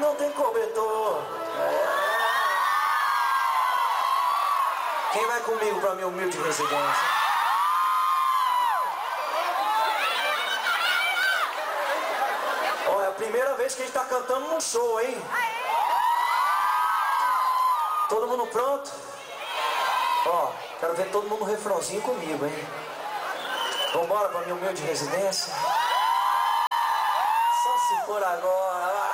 não tem cobertor. Quem vai comigo pra minha humilde residência? Ó, é a primeira vez que a gente tá cantando num show, hein? Todo mundo pronto? Ó, quero ver todo mundo no refrãozinho comigo, hein? Vambora pra minha humilde residência? Só se for agora.